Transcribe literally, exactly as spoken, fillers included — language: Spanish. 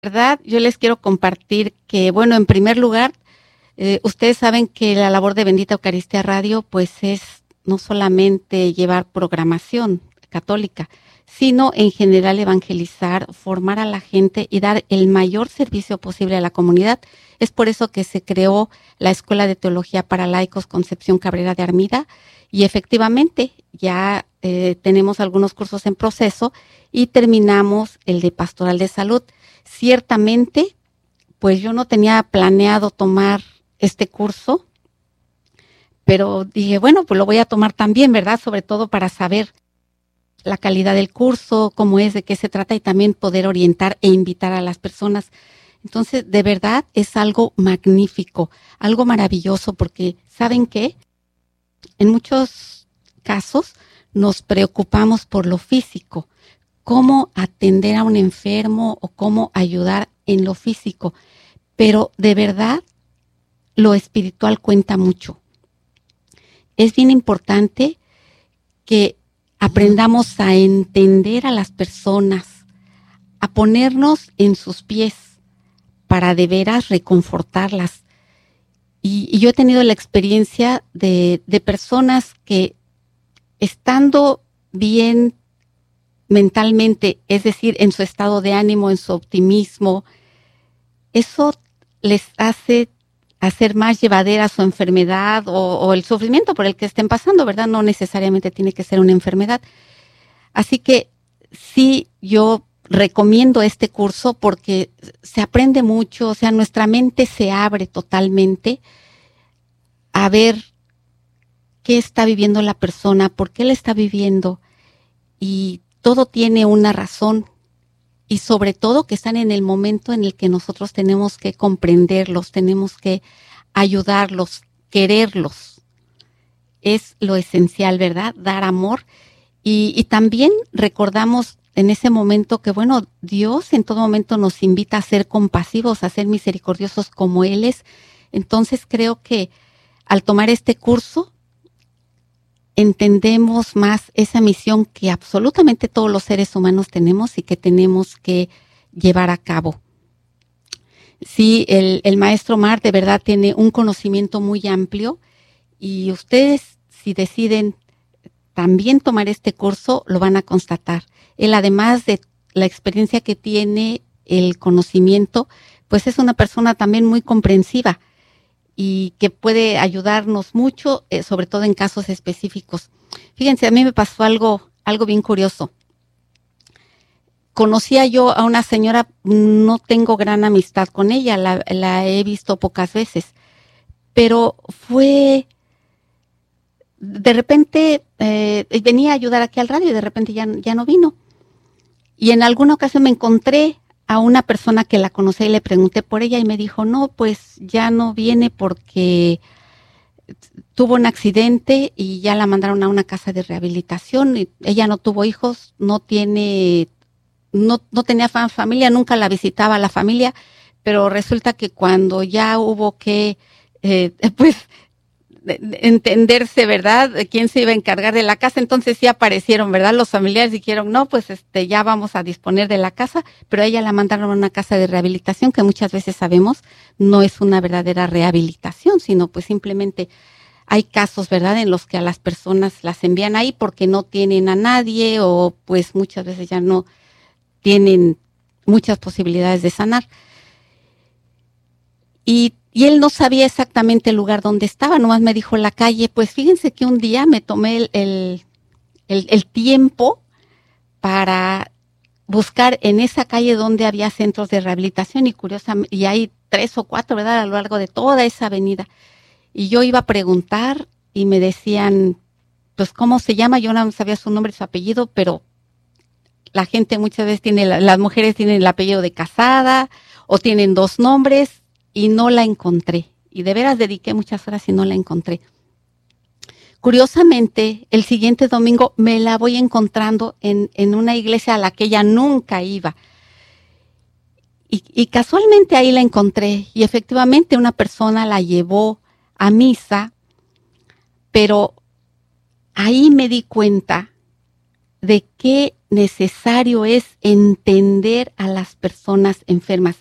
verdad, yo les quiero compartir que, bueno, en primer lugar, eh, ustedes saben que la labor de Bendita Eucaristía Radio, pues es no solamente llevar programación católica, sino en general evangelizar, formar a la gente y dar el mayor servicio posible a la comunidad. Es por eso que se creó la Escuela de Teología para Laicos Concepción Cabrera de Armida y efectivamente ya eh, tenemos algunos cursos en proceso y terminamos el de Pastoral de Salud. Ciertamente, pues yo no tenía planeado tomar este curso, pero dije, bueno, pues lo voy a tomar también, ¿verdad? Sobre todo para saber la calidad del curso, cómo es, de qué se trata y también poder orientar e invitar a las personas. Entonces, de verdad es algo magnífico, algo maravilloso, porque ¿saben qué? En muchos casos nos preocupamos por lo físico, cómo atender a un enfermo o cómo ayudar en lo físico, pero de verdad lo espiritual cuenta mucho. Es bien importante que aprendamos a entender a las personas, a ponernos en sus pies para de veras reconfortarlas. Y, y yo he tenido la experiencia de, de personas que estando bien mentalmente, es decir, en su estado de ánimo, en su optimismo, eso les hace hacer más llevadera su enfermedad o, o el sufrimiento por el que estén pasando, ¿verdad? No necesariamente tiene que ser una enfermedad. Así que sí, yo recomiendo este curso porque se aprende mucho, o sea, nuestra mente se abre totalmente a ver qué está viviendo la persona, por qué la está viviendo, y todo tiene una razón. Y sobre todo que están en el momento en el que nosotros tenemos que comprenderlos, tenemos que ayudarlos, quererlos. Es lo esencial, ¿verdad? Dar amor. Y, y también recordamos en ese momento que, bueno, Dios en todo momento nos invita a ser compasivos, a ser misericordiosos como Él es. Entonces creo que al tomar este curso, entendemos más esa misión que absolutamente todos los seres humanos tenemos y que tenemos que llevar a cabo. Sí, el, el maestro Mar de verdad tiene un conocimiento muy amplio y ustedes, si deciden también tomar este curso, lo van a constatar. Él, además de la experiencia que tiene, el conocimiento, pues es una persona también muy comprensiva y que puede ayudarnos mucho, eh, sobre todo en casos específicos. Fíjense, a mí me pasó algo, algo bien curioso. Conocía yo a una señora, no tengo gran amistad con ella, la, la he visto pocas veces, pero fue, de repente, eh, venía a ayudar aquí al radio y de repente ya, ya no vino. Y en alguna ocasión me encontré a una persona que la conocía y le pregunté por ella y me dijo, no, pues ya no viene porque tuvo un accidente y ya la mandaron a una casa de rehabilitación. Y ella no tuvo hijos, no tiene, no, no tenía familia, nunca la visitaba la familia, pero resulta que cuando ya hubo que, eh, pues, entenderse, ¿verdad? ¿Quién se iba a encargar de la casa? Entonces sí aparecieron, ¿verdad? Los familiares dijeron, no, pues este, ya vamos a disponer de la casa, pero a ella la mandaron a una casa de rehabilitación que muchas veces sabemos no es una verdadera rehabilitación, sino pues simplemente hay casos, ¿verdad?, en los que a las personas las envían ahí porque no tienen a nadie o pues muchas veces ya no tienen muchas posibilidades de sanar. Y Y él no sabía exactamente el lugar donde estaba, nomás me dijo la calle. Pues fíjense que un día me tomé el, el, el, el tiempo para buscar en esa calle donde había centros de rehabilitación y curiosamente, y hay tres o cuatro, ¿verdad?, a lo largo de toda esa avenida. Y yo iba a preguntar y me decían, pues, ¿cómo se llama? Yo no sabía su nombre y su apellido, pero la gente muchas veces tiene, las mujeres tienen el apellido de casada o tienen dos nombres. Y no la encontré. Y de veras dediqué muchas horas y no la encontré. Curiosamente, el siguiente domingo me la voy encontrando en, en una iglesia a la que ella nunca iba. Y, y casualmente ahí la encontré. Y efectivamente una persona la llevó a misa. Pero ahí me di cuenta de qué necesario es entender a las personas enfermas.